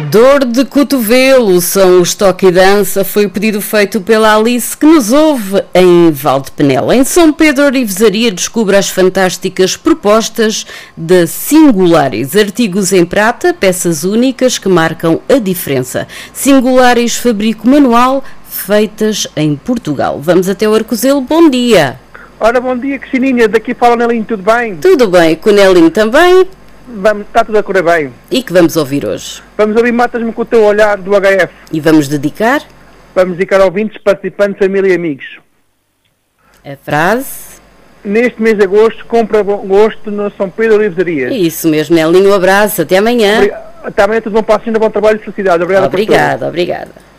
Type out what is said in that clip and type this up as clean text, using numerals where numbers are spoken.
Dor de cotovelo, sons, toque e dança, foi o pedido feito pela Alice que nos ouve em Valdepenela. Em São Pedro Orivesaria descubra as fantásticas propostas da Singulares, artigos em prata, peças únicas que marcam a diferença. Singulares, fabrico manual, feitas em Portugal. Vamos até o Arcozelo, bom dia. Ora, bom dia, Cristininha, daqui fala o Nelinho, tudo bem? Tudo bem, com o Nelinho também. Está tudo a correr bem. E que vamos ouvir hoje? Vamos ouvir Matas-me com o teu olhar do HF. E vamos dedicar? Vamos dedicar a ouvintes, participantes, família e amigos. A frase? Neste mês de agosto, compra bom gosto no São Pedro Orivesaria. É isso mesmo, Nelinho, um abraço, até amanhã. Até amanhã, tudo bom para a bom trabalho e felicidade. Obrigada. Obrigada.